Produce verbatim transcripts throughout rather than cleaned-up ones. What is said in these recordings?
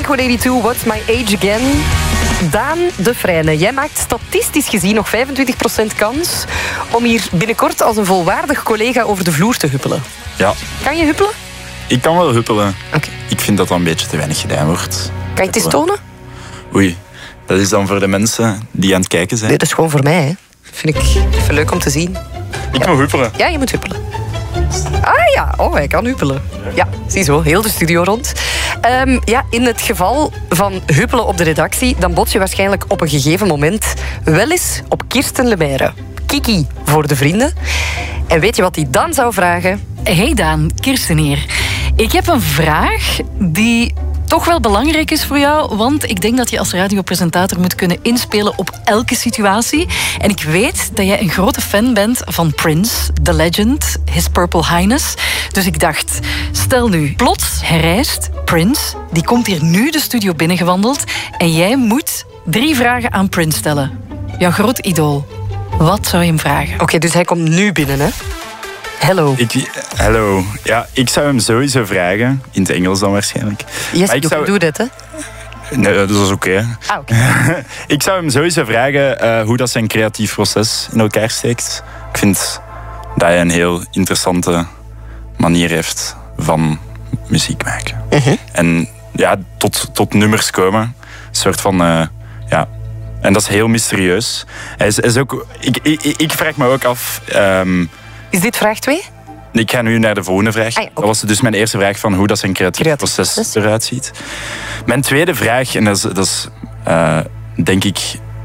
Blink one eighty-two, What's My Age Again? Daan de Vrijne, jij maakt statistisch gezien nog vijfentwintig procent kans om hier binnenkort als een volwaardig collega over de vloer te huppelen. Ja. Kan je huppelen? Ik kan wel huppelen. Okay. Ik vind dat dat een beetje te weinig gedaan wordt. Kan je het eens tonen? Oei, dat is dan voor de mensen die aan het kijken zijn. Nee, dat is gewoon voor mij, hè. Vind ik even leuk om te zien. Ik ja. moet huppelen. Ja, je moet huppelen. Ah ja, oh, hij kan huppelen. Ja, ziezo, heel de studio rond. Um, ja, in het geval van huppelen op de redactie, dan bots je waarschijnlijk op een gegeven moment wel eens op Kirsten Lemaire. Kiki voor de vrienden. En weet je wat hij dan zou vragen? Hey Daan, Kirsten hier. Ik heb een vraag die toch wel belangrijk is voor jou, want ik denk dat je als radiopresentator moet kunnen inspelen op elke situatie. En ik weet dat jij een grote fan bent van Prince, The Legend, His Purple Highness. Dus ik dacht, stel nu, plots herrijst Prince, die komt hier nu de studio binnengewandeld en jij moet drie vragen aan Prince stellen. Jouw groot idool. Wat zou je hem vragen? Oké, okay, dus hij komt nu binnen, hè? Hello. Ik, hello. Ja, ik zou hem sowieso vragen. In het Engels dan waarschijnlijk. Yes, ik doe, zou... doe dit, hè? Nee, dat is oké. Okay. Ah, oké. Okay. Ik zou hem sowieso vragen uh, hoe dat zijn creatief proces in elkaar steekt. Ik vind dat hij een heel interessante manier heeft van muziek maken. Uh-huh. En ja, tot, tot nummers komen. Een soort van... Uh, ja... En dat is heel mysterieus. Hij is, hij is ook... Ik, ik, ik vraag me ook af... Um, Is dit vraag twee? Ik ga nu naar de volgende vraag. Ah, ja, okay. Dat was dus mijn eerste vraag van hoe dat zijn creatief, creatief proces, proces eruit ziet. Mijn tweede vraag, en dat is, dat is uh, denk ik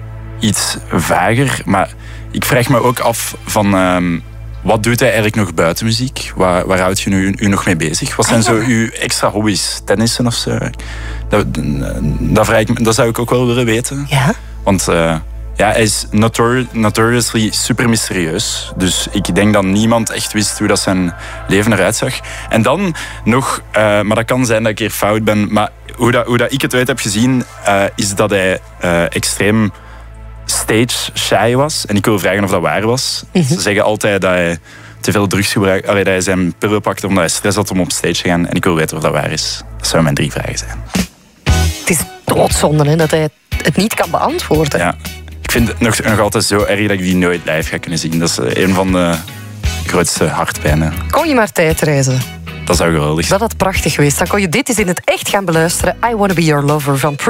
iets vager, maar ik vraag me ook af van... Um, wat doet hij eigenlijk nog buiten muziek? Waar, waar houdt je nu, u nog mee bezig? Wat zijn ah, ja. zo uw extra hobby's? Tennissen of zo? Dat, dat, vraag ik, dat zou ik ook wel willen weten. Ja? Want... Uh, Ja, hij is notori- notoriously super mysterieus. Dus ik denk dat niemand echt wist hoe dat zijn leven eruit zag. En dan nog, uh, maar dat kan zijn dat ik hier fout ben, maar hoe, dat, hoe dat ik het uit heb gezien, uh, is dat hij uh, extreem stage shy was. En ik wil vragen of dat waar was. Mm-hmm. Ze zeggen altijd dat hij te veel drugs gebruikt, allee, dat hij zijn pillen pakte omdat hij stress had om op stage te gaan. En ik wil weten of dat waar is. Dat zouden mijn drie vragen zijn. Het is doodzonde, hè, dat hij het niet kan beantwoorden. Ja. Ik vind het nog, nog altijd zo erg dat ik die nooit live ga kunnen zien. Dat is een van de grootste hartpijnen. Kon je maar tijdreizen? Dat zou geweldig zijn. Dat had prachtig geweest. Dan kon je dit eens in het echt gaan beluisteren. I Wanna Be Your Lover van Prince.